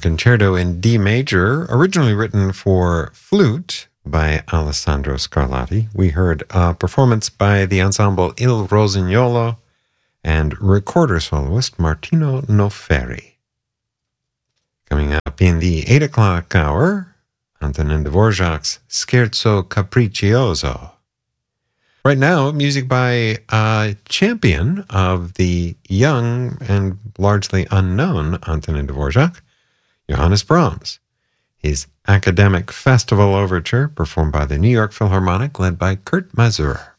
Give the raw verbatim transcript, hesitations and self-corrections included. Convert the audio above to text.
Concerto in D major, originally written for flute by Alessandro Scarlatti. We heard a performance by the ensemble Il Rossignolo and recorder soloist Martino Noferri. Coming up in the eight o'clock hour, Antonin Dvorak's Scherzo Capriccioso. Right now, music by a champion of the young and largely unknown Antonin Dvorak, Johannes Brahms. His Academic Festival Overture, performed by the New York Philharmonic, led by Kurt Masur.